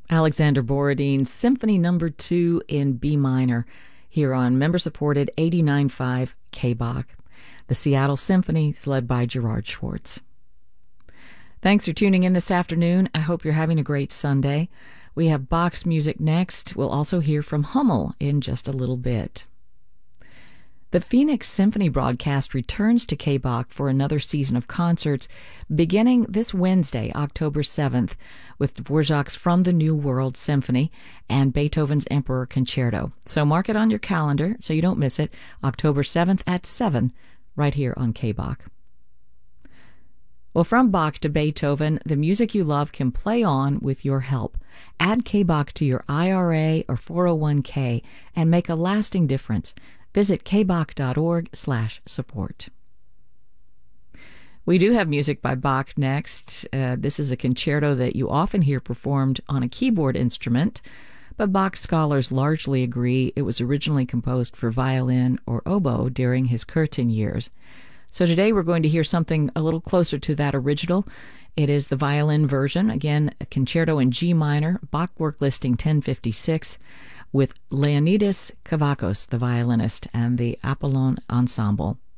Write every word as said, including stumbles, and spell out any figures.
Alexander Borodine's Symphony Number Two in B minor, here on member-supported eighty-nine point five K B O C. The Seattle Symphony is led by Gerard Schwartz. Thanks for tuning in this afternoon. I hope you're having a great Sunday. We have Bach's music next. We'll also hear from Hummel in just a little bit. The Phoenix Symphony broadcast returns to K B O C for another season of concerts beginning this Wednesday, October seventh, with Dvorak's From the New World Symphony and Beethoven's Emperor Concerto. So mark it on your calendar so you don't miss it, October seventh at seven, right here on K B O C. Well, from Bach to Beethoven, the music you love can play on with your help. Add K B O C to your I R A or four oh one k and make a lasting difference. Visit kbach.org slash support. We do have music by Bach next. Uh, this is a concerto that you often hear performed on a keyboard instrument, but Bach scholars largely agree it was originally composed for violin or oboe during his Curtin years. So today we're going to hear something a little closer to that original. It is the violin version, again, a concerto in G minor, Bach work listing ten fifty-six, with Leonidas Kavakos, the violinist, and the Apollon Ensemble.